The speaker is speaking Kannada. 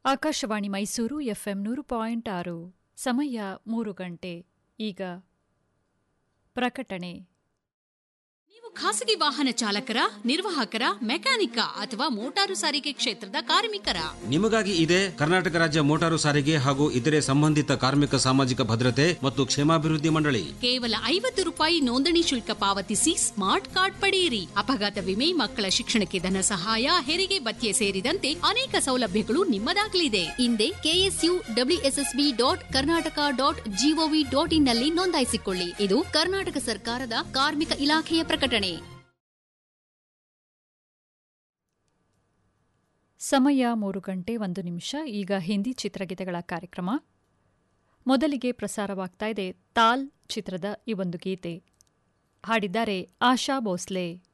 ಆಕಾಶವಾಣಿ ಮೈಸೂರು ಎಫ್ಎಂ 100.6 ಸಮಯ 3 ಗಂಟೆ. ಈಗ ಪ್ರಕಟಣೆ. ನೀವು ಖಾಸಗಿ ವಾಹನ ಚಾಲಕರ, ನಿರ್ವಾಹಕರ, ಮೆಕ್ಯಾನಿಕ ಅಥವಾ ಮೋಟಾರು ಸಾರಿಗೆ ಕ್ಷೇತ್ರದ ಕಾರ್ಮಿಕರ? ನಿಮಗಾಗಿ ಇದೆ ಕರ್ನಾಟಕ ರಾಜ್ಯ ಮೋಟಾರು ಸಾರಿಗೆ ಹಾಗೂ ಇತರೆ ಸಂಬಂಧಿತ ಕಾರ್ಮಿಕ ಸಾಮಾಜಿಕ ಭದ್ರತೆ ಮತ್ತು ಕ್ಷೇಮಾಭಿವೃದ್ಧಿ ಮಂಡಳಿ. ಕೇವಲ ₹50 ನೋಂದಣಿ ಶುಲ್ಕ ಪಾವತಿಸಿ ಸ್ಮಾರ್ಟ್ ಕಾರ್ಡ್ ಪಡೆಯಿರಿ. ಅಪಘಾತ ವಿಮೆ, ಮಕ್ಕಳ ಶಿಕ್ಷಣಕ್ಕೆ ಧನ ಸಹಾಯ, ಹೆರಿಗೆ ಭತ್ಯೆ ಸೇರಿದಂತೆ ಅನೇಕ ಸೌಲಭ್ಯಗಳು ನಿಮ್ಮದಾಗಲಿದೆ. ಹಿಂದೆ KSUWSSB.Karnataka.gov.in ನಲ್ಲಿ ನೋಂದಾಯಿಸಿಕೊಳ್ಳಿ. ಇದು ಕರ್ನಾಟಕ ಸರ್ಕಾರದ ಕಾರ್ಮಿಕ ಇಲಾಖೆಯ ಪ್ರಕಟಣೆ. ಸಮಯ 3 ಗಂಟೆ 1 ನಿಮಿಷ. ಈಗ ಹಿಂದಿ ಚಿತ್ರಗೀತೆಗಳ ಕಾರ್ಯಕ್ರಮ. ಮೊದಲಿಗೆ ಪ್ರಸಾರವಾಗ್ತಾ ಇದೆ ತಾಲ್ ಚಿತ್ರದ ಈ ಒಂದು ಗೀತೆ. ಹಾಡಿದ್ದಾರೆ ಆಶಾ ಭೋಸ್ಲೆ.